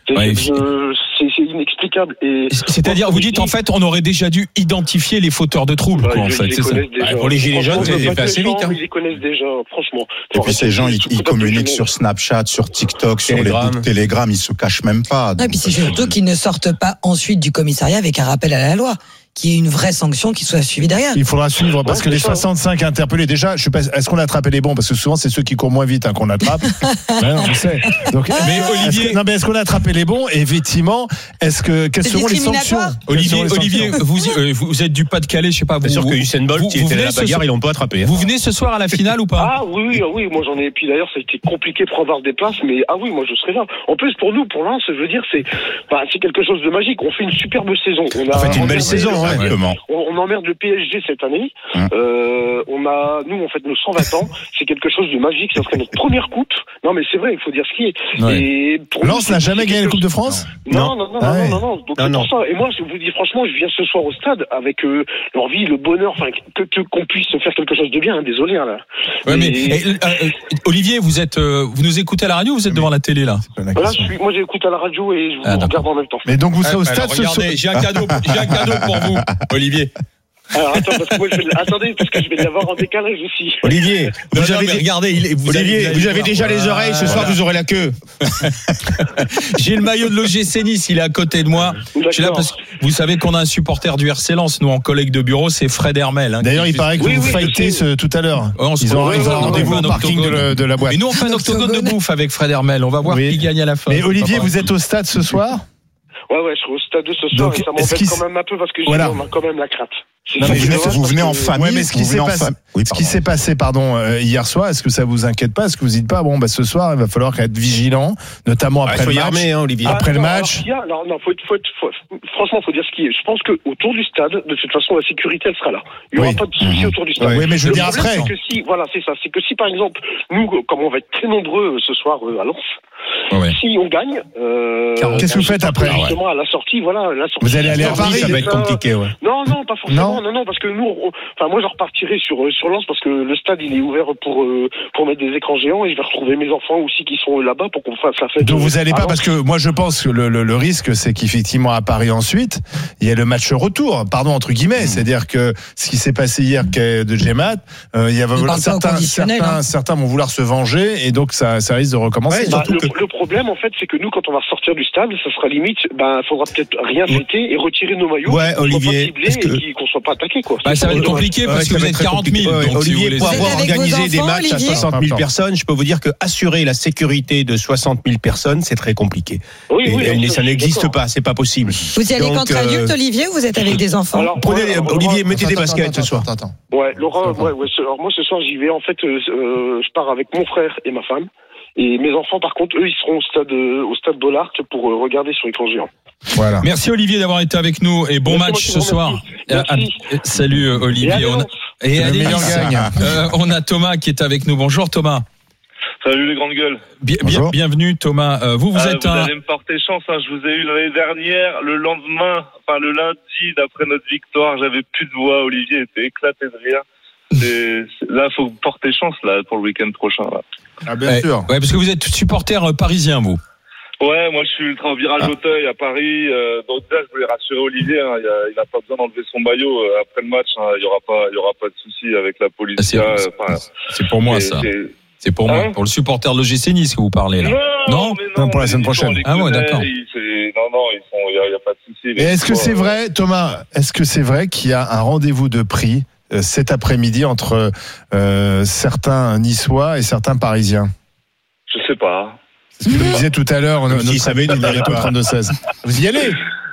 C'est inexplicable. Et c'est-à-dire, vous dites en fait, on aurait déjà dû identifier les fauteurs de troubles, quoi, en fait. C'est ça. Pour les gilets jaunes, c'est fait assez vite. Ils les connaissent déjà, franchement. Et puis ces gens, ils communiquent sur Snapchat, sur TikTok, sur les groupes Telegram, ils se cachent même pas. Et puis c'est surtout qu'ils ne sortent pas ensuite du commissariat avec un rappel à la loi, qu'il y ait une vraie sanction qui soit suivie derrière. Il faudra suivre parce que les 65 interpellés, déjà, je sais pas, est-ce qu'on a attrapé les bons? Parce que souvent, c'est ceux qui courent moins vite qu'on attrape. Ouais, on sait. Donc, mais Olivier, est-ce qu'on a attrapé les bons? Et effectivement, quelles seront les sanctions? Olivier, vous êtes du Pas-de-Calais, je sais pas. C'est sûr que Usain Bolt, il était à la bagarre, ils l'ont pas attrapé. Vous venez ce soir à la finale ou pas? Ah oui, moi j'en ai. Et puis d'ailleurs, ça a été compliqué pour avoir des places, mais moi je serai là. En plus, pour nous, pour Lens, je veux dire, c'est quelque chose de magique. On fait une superbe saison. En fait, une belle saison, simplement. On emmerde le PSG cette année. Nous, en fait, nos 120 ans, c'est quelque chose de magique. Ça serait notre première coupe. Non, mais c'est vrai, il faut dire ce qui est. Ouais. Et Lens n'a jamais gagné la Coupe de France? Non. Donc, c'est pour ça. Et moi, je vous dis franchement, je viens ce soir au stade avec l'envie, le bonheur, qu'on puisse faire quelque chose de bien. Désolé, là. Ouais, mais Olivier, vous nous écoutez à la radio ou vous êtes devant la télé, là? Moi, j'écoute à la radio et je vous regarde en même temps. Mais donc, vous serez au stade ce soir? J'ai un cadeau pour vous, Olivier. Alors attends, parce que moi parce que je vais l'avoir en décalage aussi. Olivier, vous avez déjà les oreilles, ce soir vous aurez la queue. J'ai le maillot de l'OGC Nice, il est à côté de moi. Je suis là parce que vous savez qu'on a un supporter du RC Lens, nous en collègue de bureau, c'est Fred Hermel. D'ailleurs, il paraît que vous fightez tout à l'heure. Ils ont un rendez-vous au parking de la boîte. Et nous on fait un octogone de bouffe avec Fred Hermel, on va voir qui gagne à la fin. Mais Olivier, vous êtes au stade ce soir? Ouais, je suis au stade ce soir. Donc, et ça m'embête quand même un peu parce que on a quand même la crainte. Vous venez en famille. Ouais, mais ce qui s'est passé, hier soir, est-ce que ça vous inquiète pas? Est-ce que vous dites pas, ce soir, il va falloir être vigilant, notamment après le match? Olivier. Après le match. Franchement, faut dire ce qui est. Je pense que autour du stade, de toute façon, la sécurité, elle sera là. Il n'y aura pas de souci autour du stade. Oui, mais je veux dire après. C'est que si, par exemple, nous, comme on va être très nombreux ce soir à Lens, si on gagne, qu'est-ce que vous faites après? Justement, à la sortie, Vous allez aller à Paris, ça va être compliqué, ouais. Non, pas forcément. Non, parce que nous, moi, je repartirai sur Lens parce que le stade, il est ouvert pour mettre des écrans géants et je vais retrouver mes enfants aussi qui sont là-bas pour qu'on fasse la fête. Donc vous allez pas, parce que moi, je pense que le risque, c'est qu'effectivement, à Paris ensuite, il y a le match retour, entre guillemets. C'est-à-dire que ce qui s'est passé hier de GMAT, il y a certains vont vouloir se venger et donc ça risque de recommencer. Le problème, en fait, c'est que nous, quand on va sortir du stade, ça sera limite, faudra peut-être rien fêter et retirer nos maillots. Ouais, Olivier. Qu'on soit pas attaqué, quoi. Ça va être compliqué parce que vous êtes 40 000. Olivier, pour avoir organisé des matchs à 60 000 personnes, je peux vous dire que assurer la sécurité de 60 000 personnes, c'est très compliqué. Et ça n'existe pas, c'est pas possible. Vous y allez contre adulte, Olivier, ou vous êtes avec des enfants? Olivier, mettez des baskets ce soir. Ouais, Laurent, alors moi ce soir j'y vais. En fait, je pars avec mon frère et ma femme. Et mes enfants, par contre, eux, ils seront au stade Bollard pour regarder sur écran géant. Voilà. Merci Olivier d'avoir été avec nous et bon match ce soir. Salut Olivier. Et allez, on a Thomas qui est avec nous. Bonjour Thomas. Salut les grandes gueules. Bienvenue Thomas. Vous êtes allez me porter chance. Je vous ai eu l'année dernière, le lundi d'après notre victoire, j'avais plus de voix. Olivier était éclaté de rire. Là, faut porter chance là pour le week-end prochain. Là. Ah bien sûr. Ouais, parce que vous êtes supporter parisien, vous. Ouais, moi je suis ultra au virage Auteuil à Paris. Donc là, je voulais rassurer Olivier. Il n'a pas besoin d'enlever son maillot après le match. Il y aura pas de souci avec la police. C'est pour moi ça. C'est pour moi, pour le supporter de l'OGC Nice que vous parlez là. Non, pour la semaine prochaine. Ah ouais, d'accord. Il y a pas de souci. Et est-ce que c'est vrai, Thomas? Est-ce que c'est vrai qu'il y a un rendez-vous de prix cet après-midi entre certains Niçois et certains Parisiens? Je sais pas. C'est ce que nous disait tout à l'heure notre savait du numéro 32-16. Vous y allez?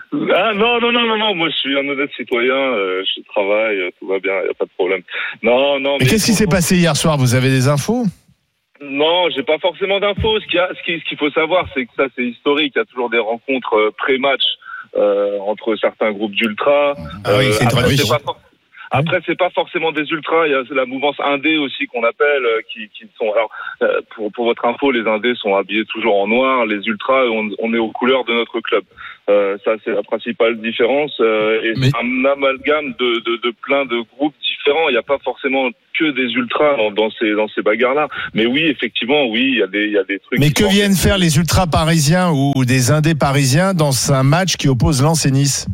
Non, moi je suis un honnête citoyen, je travaille, tout va bien, il n'y a pas de problème. Non. Mais qu'est-ce qui s'est passé hier soir? Vous avez des infos? Non, j'ai pas forcément d'infos. Ce qu'il faut savoir, c'est que ça c'est historique, il y a toujours des rencontres pré-match entre certains groupes d'ultras. C'est très difficile. Après, c'est pas forcément des ultras. Il y a la mouvance indé aussi qu'on appelle, qui sont. Alors, pour votre info, les indés sont habillés toujours en noir. Les ultras, on est aux couleurs de notre club. Ça, c'est la principale différence. Et c'est un amalgame de plein de groupes différents. Il n'y a pas forcément que des ultras dans ces bagarres-là. Mais oui, effectivement, oui, il y a des trucs. Mais que viennent faire les ultras parisiens ou des indés parisiens dans un match qui oppose Lens et Nice?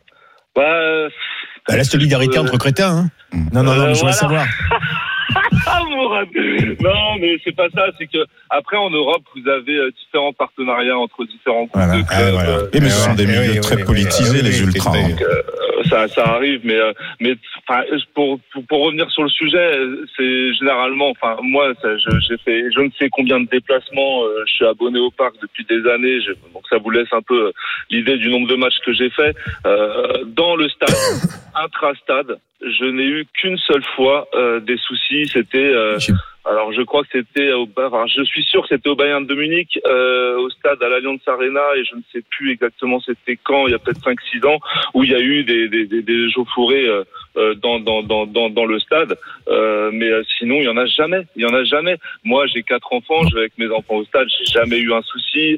La solidarité entre crétins. Non, mais je voudrais savoir. Non, mais c'est pas ça. C'est que après en Europe, vous avez différents partenariats entre différents groupes de clubs. Mais ce sont des milieux très politisés, les ultras. Donc, ça arrive, mais pour revenir sur le sujet, c'est généralement, enfin moi, j'ai fait je ne sais combien de déplacements. Je suis abonné au parc depuis des années, donc ça vous laisse un peu l'idée du nombre de matchs que j'ai fait dans le stade, intra-stade. Je n'ai eu qu'une seule fois des soucis. C'était alors je crois que c'était je suis sûr que c'était au Bayern de Munich, au stade à l'Allianz Arena, et je ne sais plus exactement c'était quand, il y a peut-être 5-6 ans, où il y a eu des chauffourées dans le stade, mais sinon il y en a jamais. Moi j'ai 4 enfants, je vais avec mes enfants au stade, j'ai jamais eu un souci.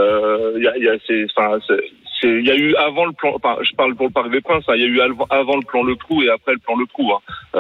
Il y a eu avant le plan, je parle pour le Parc des Princes, il y a eu avant le plan Le Prou et après le plan Le Prou.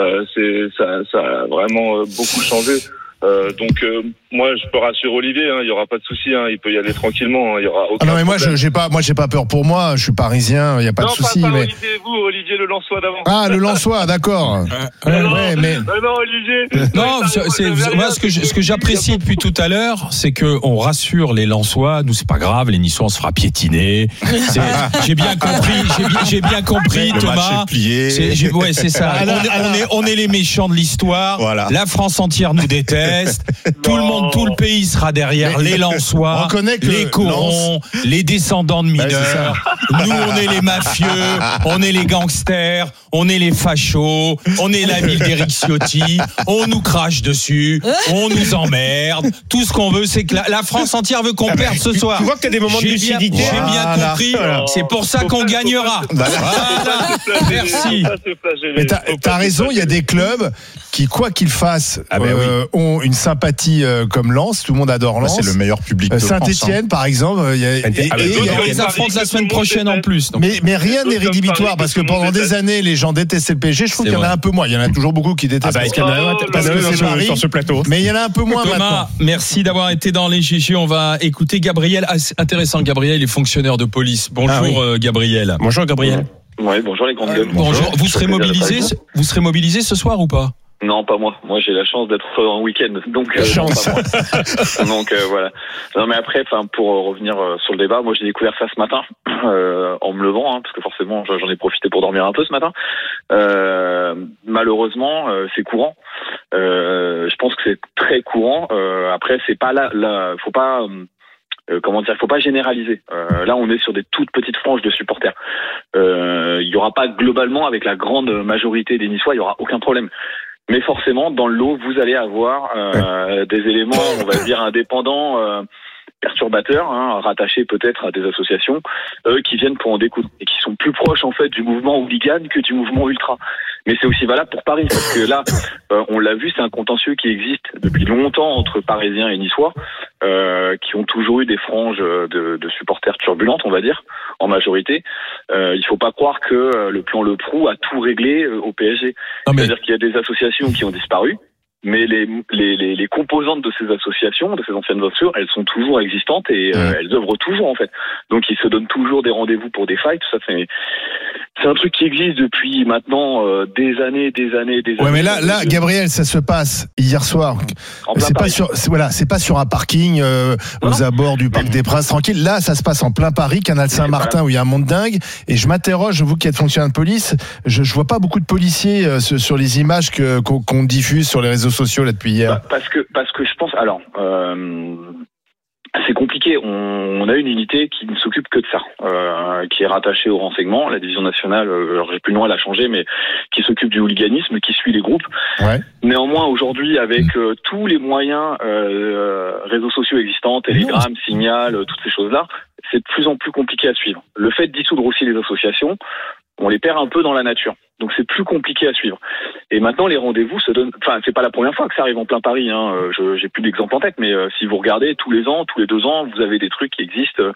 Ça a vraiment beaucoup changé. Donc moi je peux rassurer Olivier, il y aura pas de souci, il peut y aller tranquillement, il y aura aucun non mais problème. moi j'ai pas peur pour moi, je suis parisien, il y a pas de souci. Non, pas mais Olivier le Lensois d'avant. Ah, le Lensois, d'accord. Non, Olivier. Non, moi ce que j'apprécie depuis tout à l'heure, c'est que on rassure les Lensois. Nous c'est pas grave, les Niçois on se fera piétiner. J'ai bien compris, le Thomas. Match est plié. C'est ça. On est les méchants de l'histoire. Voilà. La France entière nous déteste. Tout le pays sera derrière les Lensois, les corons, les descendants de mineurs. Nous, on est les mafieux, on est les gangsters, on est les fachos, on est la ville d'Éric Ciotti, on nous crache dessus, on nous emmerde. Tout ce qu'on veut, c'est que la France entière veut qu'on perde ce soir. Tu vois que tu as des moments de lucidité. J'ai bien compris. C'est pour ça qu'on gagnera. Voilà. Merci. Mais t'as raison, il y a des clubs qui, quoi qu'ils fassent, ont une sympathie comme Lens. Tout le monde adore Lens. C'est le meilleur public de Saint-Étienne, par exemple. Ils affrontent la semaine prochaine en plus. Donc. Mais rien n'est rédhibitoire parce que pendant des années, les gens détestaient le PSG. Je trouve qu'il y en a un peu moins. Il y en a toujours beaucoup qui détestent parce que c'est Paris. Sur ce plateau. Mais il y en a un peu moins Thomas, maintenant. merci d'avoir été dans les GG. On va écouter Gabriel. Intéressant, Gabriel est fonctionnaire de police. Bonjour, Gabriel. Bonjour, Gabriel. Ouais, bonjour les grandes gueules. Bonjour. Vous serez mobilisé ce soir ou pas? Non, pas moi. Moi, j'ai la chance d'être en week-end, donc chance. Non, pas moi. Donc voilà. Non, mais après, pour revenir sur le débat, moi j'ai découvert ça ce matin en me levant, parce que forcément j'en ai profité pour dormir un peu ce matin. Malheureusement, c'est courant. Je pense que c'est très courant. Après, c'est pas là. Faut pas. Faut pas généraliser. Là, on est sur des toutes petites franges de supporters. Il y aura pas globalement, avec la grande majorité des Niçois, il y aura aucun problème. Mais forcément, dans le lot, vous allez avoir des éléments, on va dire, indépendants, perturbateurs, rattachés peut-être à des associations, qui viennent pour en découdre et qui sont plus proches en fait du mouvement hooligan que du mouvement ultra. Mais c'est aussi valable pour Paris, parce que là, on l'a vu, c'est un contentieux qui existe depuis longtemps entre Parisiens et Niçois, qui ont toujours eu des franges de supporters turbulentes, on va dire, en majorité. Il faut pas croire que le plan Le Prou a tout réglé au PSG. C'est-à-dire qu'il y a des associations qui ont disparu, mais les composantes de ces associations, de ces anciennes associations, elles sont toujours existantes et elles œuvrent toujours en fait. Donc ils se donnent toujours des rendez-vous pour des fights. Tout ça, c'est un truc qui existe depuis maintenant des années. Ouais, mais là, Gabriel, ça se passe hier soir. C'est pas sur un parking aux abords du Parc des Princes, tranquille. Là, ça se passe en plein Paris, Canal Saint-Martin, où il y a un monde dingue. Et je m'interroge, vous qui êtes fonctionnaire de police, je vois pas beaucoup de policiers sur les images qu'on diffuse sur les réseaux sociaux là depuis hier. Parce que je pense. Alors. C'est compliqué. On a une unité qui ne s'occupe que de ça, qui est rattachée au renseignement, la division nationale. Alors j'ai plus le nom, elle a changé, mais qui s'occupe du hooliganisme, qui suit les groupes. Ouais. Néanmoins, aujourd'hui, avec tous les moyens réseaux sociaux existants, Telegram, Signal, toutes ces choses-là, c'est de plus en plus compliqué à suivre. Le fait de dissoudre aussi les associations, on les perd un peu dans la nature. Donc c'est plus compliqué à suivre. Et maintenant les rendez-vous se donnent. Enfin, c'est pas la première fois que ça arrive en plein Paris. J'ai plus d'exemples en tête, mais si vous regardez tous les ans, tous les 2 ans, vous avez des trucs qui existent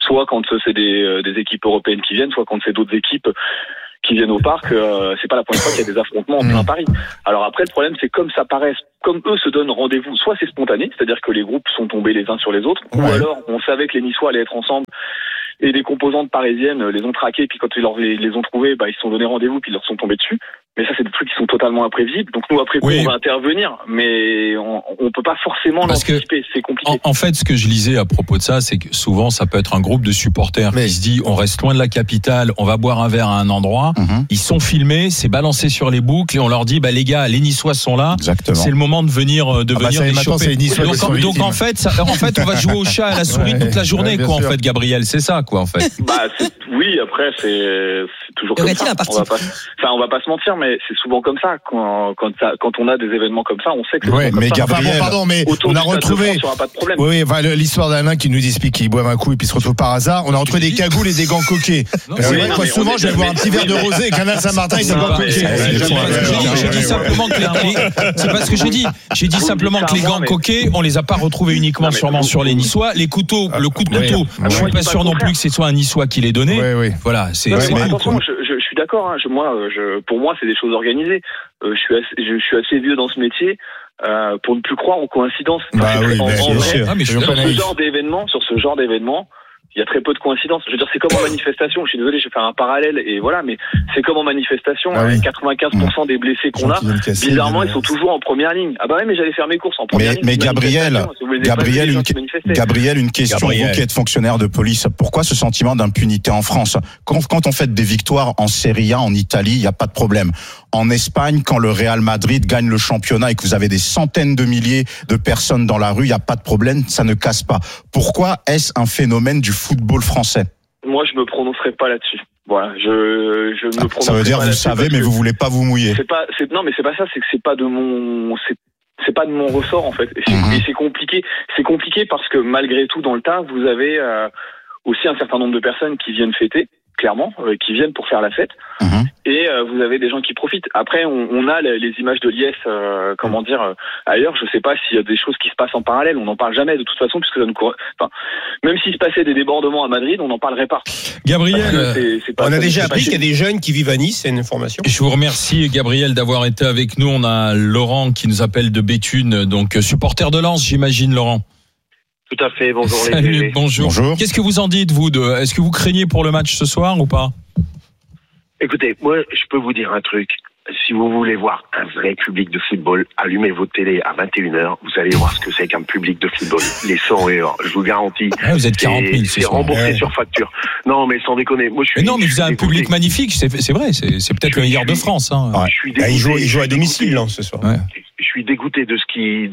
soit quand c'est des équipes européennes qui viennent, soit quand c'est d'autres équipes qui viennent au parc. C'est pas la première fois qu'il y a des affrontements en plein Paris. Alors après, le problème, c'est comme eux se donnent rendez-vous, soit c'est spontané, c'est-à-dire que les groupes sont tombés les uns sur les autres, ou alors on savait que les Niçois allaient être ensemble et des composantes parisiennes les ont traqués, puis quand ils les ont trouvés, ils se sont donné rendez-vous, puis ils leur sont tombés dessus. Mais ça, c'est des trucs qui sont totalement imprévisibles. Donc nous, après, on va intervenir, mais on peut pas forcément l'anticiper. C'est compliqué. En fait, ce que je lisais à propos de ça, c'est que souvent, ça peut être un groupe de supporters qui se dit, on reste loin de la capitale, on va boire un verre à un endroit. Ils sont filmés, c'est balancé sur les boucles, et on leur dit, les gars, les Niçois sont là. Exactement. C'est le moment de venir les choper. Donc en fait, on va jouer au chat et à la souris toute la journée, quoi. En fait, Gabriel, c'est ça, quoi, en fait. Oui, après, c'est toujours comme ça. On va pas se mentir, mais c'est souvent comme ça. Quand on a des événements comme ça, on sait que c'est mais comme ça. Mais on a retrouvé. Pas de problème. Oui, l'histoire d'Alain qui nous explique qu'il boit un coup et puis se retrouve par hasard. On a retrouvé des cagoules et des gants coquets. Souvent, je vais boire un petit verre de rosé et Canal Saint-Martin et des gants coquets. J'ai dit simplement que c'est pas ce que j'ai dit. J'ai dit simplement que les gants coquets, on les a pas retrouvés uniquement sûrement sur les Niçois. Les couteaux, le coup de couteau, je suis pas sûr non plus que ce soit un Niçois qui l'ait donné. Voilà, c'est attention, je suis d'accord. Pour moi, c'est des choses organisées. Je suis assez vieux dans ce métier pour ne plus croire aux coïncidences. Sur ce genre d'événement, il y a très peu de coïncidences. Je veux dire, c'est comme en manifestation. Je suis désolé, je vais faire un parallèle et voilà, mais c'est comme en manifestation. 95% des blessés qu'on a, bizarrement, ils sont toujours en première ligne. Ah mais j'allais faire mes courses en première ligne. Mais Gabriel, une question. Vous qui êtes fonctionnaire de police, pourquoi ce sentiment d'impunité en France? Quand on fait des victoires en Serie A, en Italie, il n'y a pas de problème. En Espagne, quand le Real Madrid gagne le championnat et que vous avez des centaines de milliers de personnes dans la rue, il n'y a pas de problème, ça ne casse pas. Pourquoi est-ce un phénomène du football français? Moi, je me prononcerai pas là-dessus. Voilà, je me prononcerai. Ça veut dire vous savez, mais vous voulez pas vous mouiller. Non, mais c'est pas ça. C'est que c'est pas de mon ressort en fait. Et c'est compliqué. C'est compliqué parce que malgré tout, dans le tas, vous avez aussi un certain nombre de personnes qui viennent fêter. Clairement, qui viennent pour faire la fête, et vous avez des gens qui profitent. Après, on a les images de l'IS, ailleurs. Je sais pas s'il y a des choses qui se passent en parallèle. On n'en parle jamais de toute façon, puisque même s'il se passait des débordements à Madrid, on n'en parlerait pas. Gabriel, on a déjà appris qu'il y a des jeunes qui vivent à Nice. C'est une information. Je vous remercie, Gabriel, d'avoir été avec nous. On a Laurent qui nous appelle de Béthune, donc supporter de Lens, j'imagine, Laurent. Tout à fait, bonjour. Salut, bonjour. Qu'est-ce que vous en dites, vous, est-ce que vous craignez pour le match ce soir ou pas? Écoutez, moi, je peux vous dire un truc. Si vous voulez voir un vrai public de football, allumez votre télé à 21h, vous allez voir ce que c'est qu'un public de football. Les 100 €, je vous garantis. Vous êtes 40 000, c'est remboursé sur facture. Non, mais sans déconner. Moi, mais vous avez un public magnifique, c'est vrai, c'est peut-être le meilleur de France. Il joue à domicile, là, ce soir. Je suis dégoûté de ce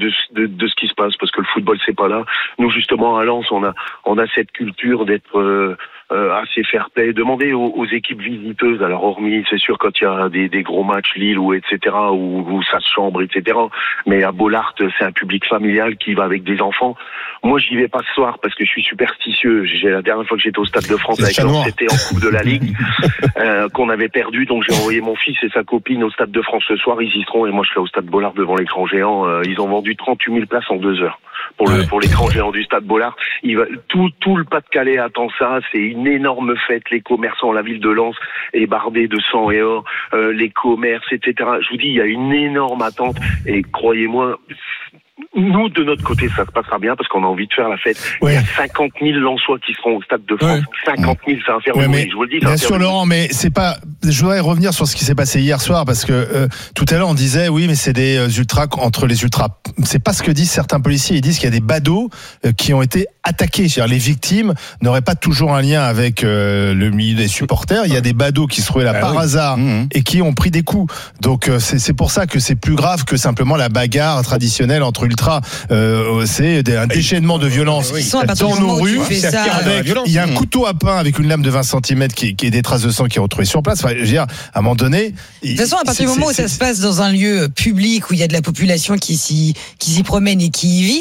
qui se passe parce que le football c'est pas là. Nous justement à Lens on a cette culture d'être assez fair-play. Demandez aux équipes visiteuses. Alors hormis c'est sûr quand il y a des gros matchs Lille ou etc. où ça se chambre etc. Mais à Bollaert c'est un public familial qui va avec des enfants. Moi j'y vais pas ce soir parce que je suis superstitieux. La dernière fois que j'étais au Stade de France avec Lens c'était en Coupe de la Ligue qu'on avait perdu, donc j'ai envoyé mon fils et sa copine au Stade de France ce soir. Ils y seront et moi je serai au Stade Bollaert devant l'écran géant. Ils ont vendu 38 000 places en 2 heures pour l'écran géant du Stade Bollaert. Tout le Pas-de-Calais attend ça. C'est une énorme fête. Les commerçants, la ville de Lens est bardée de sang et or. Les commerces, etc. Je vous dis, il y a une énorme attente. Et croyez-moi, nous, de notre côté, ça se passera bien parce qu'on a envie de faire la fête. Il y a 50 000 Lensois qui seront au Stade de France. 50 000, c'est un phénomène. Je vous le dis. Bien sûr, Laurent, mais c'est pas. Je voudrais revenir sur ce qui s'est passé hier soir parce que tout à l'heure on disait oui, mais c'est des ultras entre les ultras. C'est pas ce que disent certains policiers. Ils disent qu'il y a des badauds qui ont été attaqués. C'est-à-dire les victimes n'auraient pas toujours un lien avec le milieu des supporters. Il y a des badauds qui se trouvaient là par hasard et qui ont pris des coups. Donc c'est pour ça que c'est plus grave que simplement la bagarre traditionnelle entre ultras. C'est un déchaînement de violence dans nos rues. Il y a un couteau à pain avec une lame de 20 cm qui est des traces de sang qui est retrouvée sur place. Enfin, je veux dire, à un moment donné. De toute façon, à partir du moment où ça se passe dans un lieu public où il y a de la population qui s'y promène et qui y vit,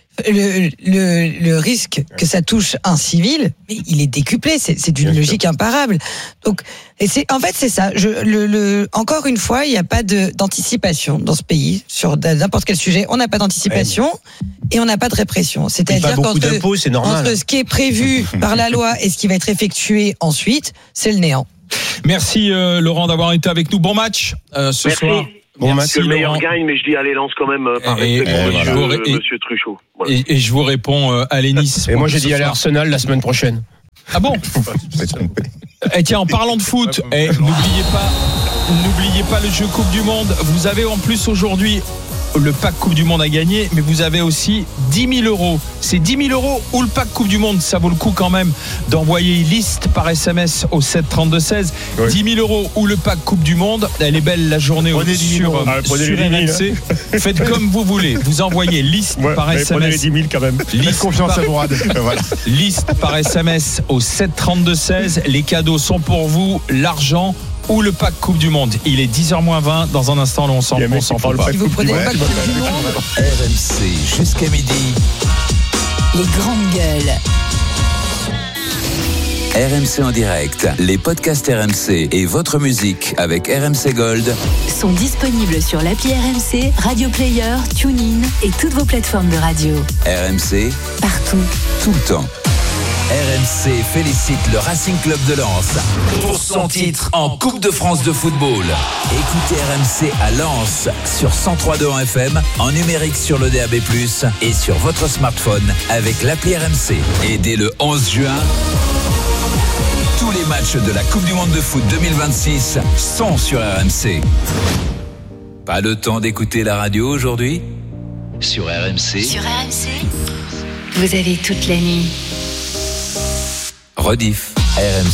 le risque que ça touche un civil, mais il est décuplé. C'est d'une logique imparable. Donc, c'est ça. Encore une fois, il n'y a pas d'anticipation dans ce pays sur n'importe quel sujet. On n'a pas d'anticipation et on n'a pas de répression. C'est-à-dire qu'entre ce qui est prévu par la loi et ce qui va être effectué ensuite, c'est le néant. Merci Laurent d'avoir été avec nous. Bon match ce soir. Bon, merci, que le meilleur gagne, mais je dis allez, lance quand même par respect pour monsieur Truchot. Voilà. Et je vous réponds allez Nice. Et moi j'ai dit allez Arsenal la semaine prochaine. Ah bon? Et tiens, en parlant de foot, n'oubliez pas le jeu Coupe du Monde. Vous avez en plus aujourd'hui le pack Coupe du Monde à gagner, mais vous avez aussi 10 000 €. C'est 10 000 € ou le pack Coupe du Monde. Ça vaut le coup quand même d'envoyer liste par SMS au 7 32 16. Oui. 10 000 € ou le pack Coupe du Monde. Elle est belle la journée sur RMC. Faites comme vous voulez. Vous envoyez liste par SMS. Prenez les 10 000 quand même. Liste confiance à Mourad. Voilà. Liste par SMS au 7 32 16. Les cadeaux sont pour vous. L'argent ou le pack Coupe du Monde. Il est 10h-20. Dans un instant, on s'en fout pas. Si vous prenez le pack Coupe du Monde. RMC jusqu'à midi. Les grandes gueules. RMC en direct, les podcasts RMC et votre musique avec RMC Gold sont disponibles sur l'appli RMC, Radio Player, TuneIn et toutes vos plateformes de radio. RMC, partout, tout le temps. RMC félicite le Racing Club de Lens pour son titre en Coupe de France de football. Écoutez RMC à Lens sur 103.2 en FM, en numérique sur le DAB+, et sur votre smartphone avec l'appli RMC. Et dès le 11 juin, tous les matchs de la Coupe du Monde de foot 2026 sont sur RMC. Pas le temps d'écouter la radio aujourd'hui? Sur RMC. Sur RMC, vous avez toute la nuit. Rediff. RMC.